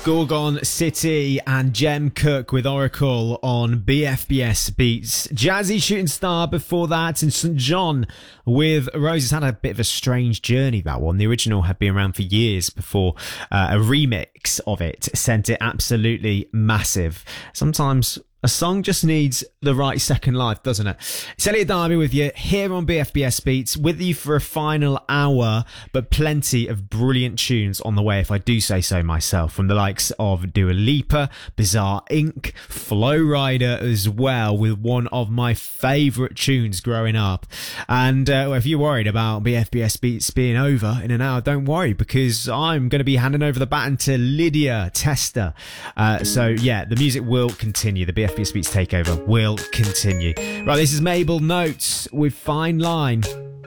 Gorgon City and Jem Cook with Oracle on BFBS Beats. Jazzy Shooting Star before that, and St. John with Roses. Had a bit of a strange journey, that one. The original had been around for years before a remix of it sent it absolutely massive. Sometimes a song just needs the right second life, doesn't it? It's Elliot Darby with you here on BFBS Beats, with you for a final hour, but plenty of brilliant tunes on the way, if I do say so myself, from the likes of Dua Lipa, Bizarre Inc., Flow Rider as well, with one of my favourite tunes growing up. And if you're worried about BFBS Beats being over in an hour, don't worry, because I'm going to be handing over the baton to Lydia Tester. So yeah, the music will continue. The BFBS Beats takeover will continue. Right, this is Mabel Notes with Fine Line.